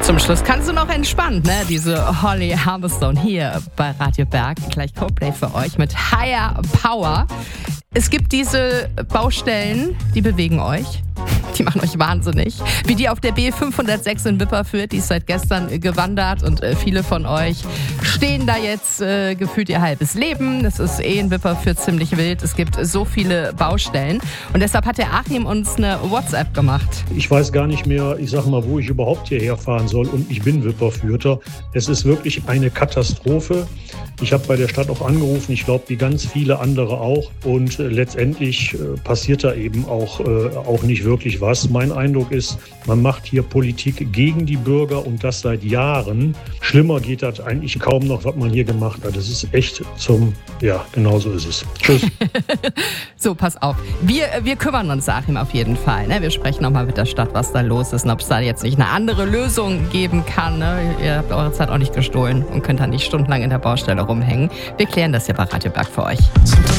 Zum Schluss kannst du noch entspannt, ne? Diese Holly Humberstone hier bei Radio Berg. Gleich Coldplay für euch mit Higher Power. Es gibt diese Baustellen, die bewegen euch. Die machen euch wahnsinnig. Wie die auf der B506 in Wipperfürth, die ist seit gestern gewandert und viele von euch stehen da jetzt gefühlt ihr halbes Leben. Es ist in Wipperfürth ziemlich wild. Es gibt so viele Baustellen und deshalb hat der Achim uns eine WhatsApp gemacht. Ich weiß gar nicht mehr, ich sag mal, wo ich überhaupt hierher fahren soll und ich bin Wipperfürther. Es ist wirklich eine Katastrophe. Ich habe bei der Stadt auch angerufen, ich glaube, wie ganz viele andere auch. Und letztendlich passiert da eben auch nicht wirklich was. Mein Eindruck ist, man macht hier Politik gegen die Bürger und das seit Jahren. Schlimmer geht das eigentlich kaum noch, was man hier gemacht hat. Das ist echt genau so ist es. Tschüss. So, pass auf. Wir kümmern uns, Achim, auf jeden Fall. Ne? Wir sprechen nochmal mit der Stadt, was da los ist und ob es da jetzt nicht eine andere Lösung geben kann. Ne? Ihr habt eure Zeit auch nicht gestohlen und könnt da nicht stundenlang in der Baustelle rumhängen. Wir klären das hier bei Radio Berg für euch.